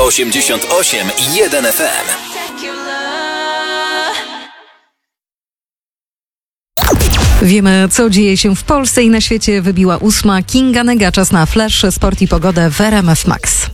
88,1 FM. Wiemy, co dzieje się w Polsce i na świecie. Wybiła 8. Kinga Nega. Czas na Flash, sport i pogodę w RMF Max.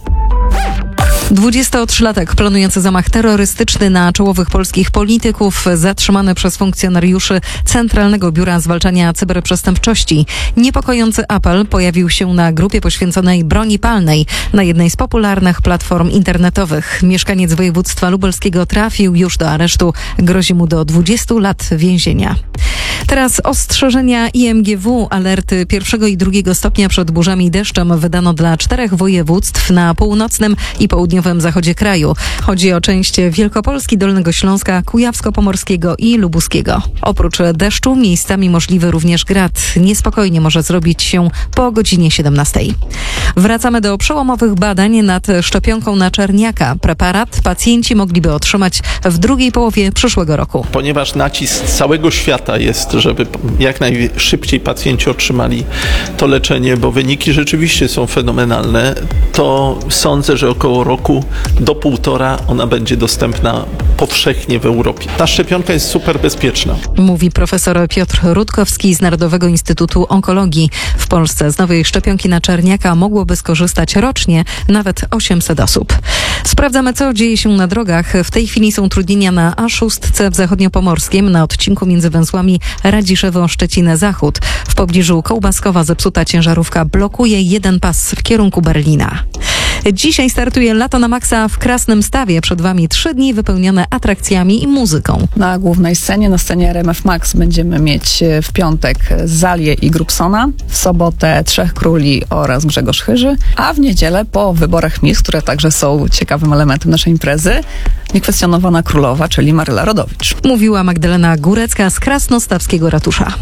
23-latek planujący zamach terrorystyczny na czołowych polskich polityków, zatrzymany przez funkcjonariuszy Centralnego Biura Zwalczania Cyberprzestępczości. Niepokojący apel pojawił się na grupie poświęconej broni palnej na jednej z popularnych platform internetowych. Mieszkaniec województwa lubelskiego trafił już do aresztu. Grozi mu do 20 lat więzienia. Teraz ostrzeżenia IMGW. Alerty 1. i 2. stopnia przed burzami i deszczem wydano dla 4 województw na północnym i południowym zachodzie kraju. Chodzi o część Wielkopolski, Dolnego Śląska, Kujawsko-Pomorskiego i Lubuskiego. Oprócz deszczu miejscami możliwy również grad. Niespokojnie może zrobić się po godzinie 17. Wracamy do przełomowych badań nad szczepionką na czerniaka. Preparat pacjenci mogliby otrzymać w drugiej połowie przyszłego roku. Ponieważ nacisk całego świata jest, żeby jak najszybciej pacjenci otrzymali to leczenie, bo wyniki rzeczywiście są fenomenalne, to sądzę, że około roku do 1,5 ona będzie dostępna powszechnie w Europie. Ta szczepionka jest super bezpieczna. Mówi profesor Piotr Rutkowski z Narodowego Instytutu Onkologii. W Polsce z nowej szczepionki na czerniaka mogłoby skorzystać rocznie nawet 800 osób. Sprawdzamy, co dzieje się na drogach. W tej chwili są utrudnienia na A6 w Zachodniopomorskiem na odcinku między węzłami Radziszewo-Szczecin-Zachód. W pobliżu Kołbaskowa zepsuta ciężarówka blokuje jeden pas w kierunku Berlina. Dzisiaj startuje Lato na Maxa w Krasnym Stawie. Przed Wami 3 dni wypełnione atrakcjami i muzyką. Na głównej scenie, na scenie RMF Max będziemy mieć w piątek Zalię i Grubsona, w sobotę Trzech Króli oraz Grzegorz Chyży, a w niedzielę po wyborach Miss, które także są ciekawym elementem naszej imprezy, niekwestionowana królowa, czyli Maryla Rodowicz. Mówiła Magdalena Górecka z Krasnostawskiego Ratusza.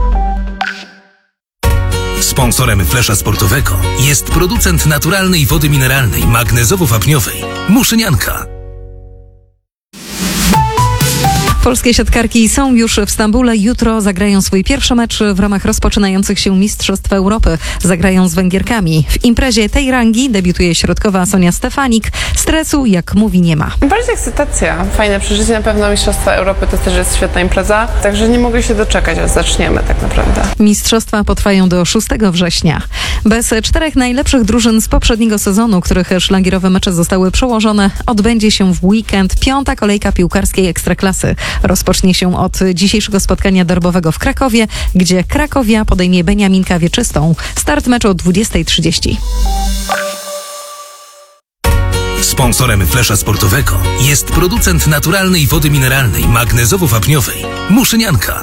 Sponsorem Flesza Sportowego jest producent naturalnej wody mineralnej magnezowo-wapniowej Muszynianka. Polskie siatkarki są już w Stambule. Jutro zagrają swój pierwszy mecz w ramach rozpoczynających się Mistrzostw Europy. Zagrają z Węgierkami. W imprezie tej rangi debiutuje środkowa Sonia Stefanik. Stresu, jak mówi, nie ma. Bardziej ekscytacja. Fajne przeżycie. Na pewno Mistrzostwa Europy to też jest świetna impreza. Także nie mogę się doczekać, aż zaczniemy tak naprawdę. Mistrzostwa potrwają do 6 września. Bez 4 najlepszych drużyn z poprzedniego sezonu, których szlagierowe mecze zostały przełożone, odbędzie się w weekend 5. kolejka piłkarskiej Ekstraklasy. Rozpocznie się od dzisiejszego spotkania derbowego w Krakowie, gdzie Krakowia podejmie Beniaminka Wieczystą. Start meczu o 20:30. Sponsorem Flesza Sportowego jest producent naturalnej wody mineralnej magnezowo-wapniowej Muszynianka.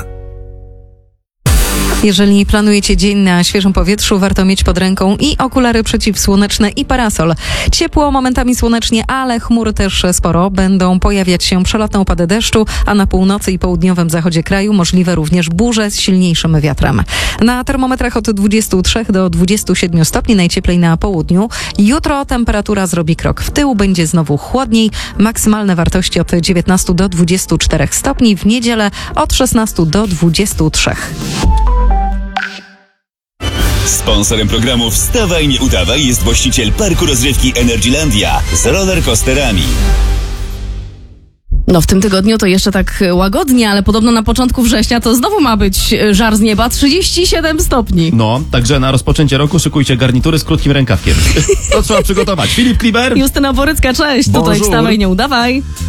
Jeżeli planujecie dzień na świeżym powietrzu, warto mieć pod ręką i okulary przeciwsłoneczne i parasol. Ciepło, momentami słonecznie, ale chmur też sporo. Będą pojawiać się przelotne opady deszczu, a na północy i południowym zachodzie kraju możliwe również burze z silniejszym wiatrem. Na termometrach od 23 do 27 stopni, najcieplej na południu. Jutro temperatura zrobi krok w tył, będzie znowu chłodniej. Maksymalne wartości od 19 do 24 stopni, w niedzielę od 16 do 23. Sponsorem programu Wstawaj, nie udawaj jest właściciel parku rozrywki Energylandia z rollercoasterami. No w tym tygodniu to jeszcze tak łagodnie, ale podobno na początku września to znowu ma być żar z nieba, 37 stopni. No, także na rozpoczęcie roku szykujcie garnitury z krótkim rękawkiem. To trzeba przygotować. Filip Kliber. Justyna Borycka, cześć. Bonjour. Tutaj Wstawaj, nie udawaj.